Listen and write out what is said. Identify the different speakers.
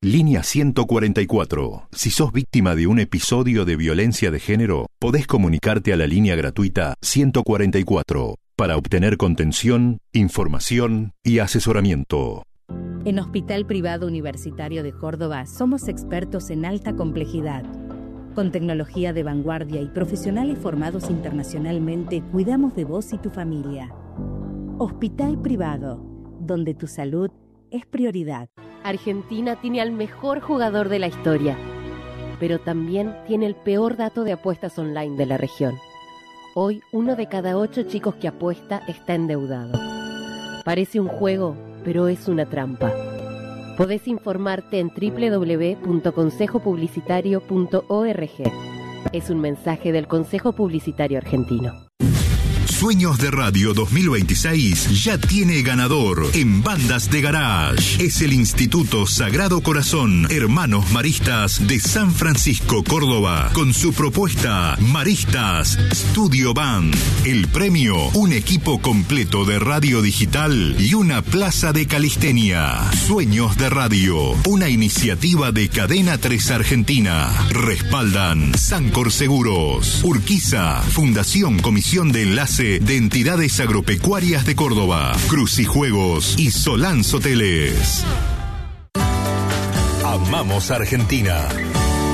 Speaker 1: Línea 144. Si sos víctima de un episodio de violencia de género, podés comunicarte a la línea gratuita 144 para obtener contención, información y asesoramiento.
Speaker 2: En Hospital Privado Universitario de Córdoba somos expertos en alta complejidad. Con tecnología de vanguardia y profesionales formados internacionalmente, cuidamos de vos y tu familia. Hospital Privado, donde tu salud es prioridad.
Speaker 3: Argentina tiene al mejor jugador de la historia, pero también tiene el peor dato de apuestas online de la región. Hoy, 1 de cada 8 chicos que apuesta está endeudado. Parece un juego, pero es una trampa. Podés informarte en www.consejopublicitario.org. Es un mensaje del Consejo Publicitario Argentino.
Speaker 4: Sueños de Radio 2026 ya tiene ganador en Bandas de Garage. Es el Instituto Sagrado Corazón Hermanos Maristas de San Francisco, Córdoba, con su propuesta Maristas Studio Band. El premio, un equipo completo de radio digital y una plaza de calistenia. Sueños de Radio, una iniciativa de Cadena 3 Argentina. Respaldan Sancor Seguros, Urquiza, Fundación Comisión de Enlace de Entidades Agropecuarias de Córdoba, Crucijuegos y Solans Hoteles. Amamos Argentina.